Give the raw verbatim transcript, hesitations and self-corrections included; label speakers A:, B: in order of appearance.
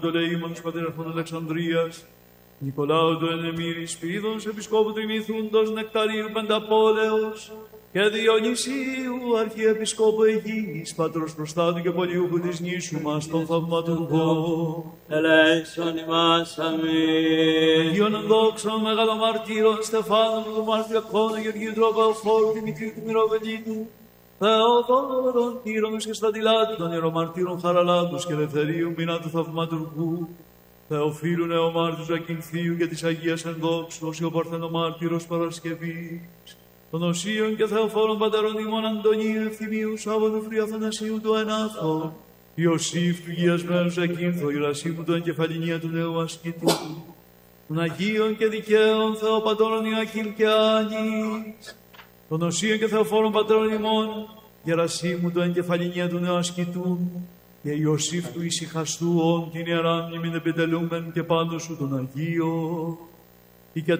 A: το Λέημον της Πατέραρχων Αλεξανδρίας, Νικολάου του Ενεμύρη Σπίδος, Επισκόπου του Ημιθούντος, Νεκταρίου Πενταπόλεως, και Διονυσίου, Αρχιεπισκόπου Αιγής, Πατρός Προστάτου και Πολιούχου της νήσου μας, τον θαυματουργό.
B: Ελέησον ημάς, αμήν.
A: Αγίων ενδόξων, μεγαλομαρτύρων, Στεφάνων, του Μαρτιακών, Γεωργίου Τροπεοφόρου, Δημητρίου του Μυροβελίτου, Θεοδόρων, Τύρονος και Στατιλάτου, των Ιερομαρτύρων Χαραλάτους και Ελευθερίου, μήνα του θαυματουργού, Θεοφίλου Νεομάρτου Ζακυνθίου και της Αγίας Ενδόξου, ως ο Παρθενομάρτυρος Παρασκευής, των Οσίων και Θεοφόρων Πατέρων ημών Αντωνίου, Ευθυμίου, Σάββατου, Φρύ Αθανασίου του Ενάθο, Ιωσήφ του Γιασμένου Ζακύνθου, Ιερασίμου του Εγκεφαλινία του Νέου Ασκητού, των Αγίων και Δικαίων Θεοπατώρων Ιωακήμ και Άνης, των Οσίων και Θεοφόρων Πατέρων ημών, Γερασίμου του Εγκεφαλινία του Νέου Ασκητού, και Ιωσήφ του Ησυχαστού, όν την ιεράν μνήμην επιτελούμεν και πάντως σου τον Αγίο, ή και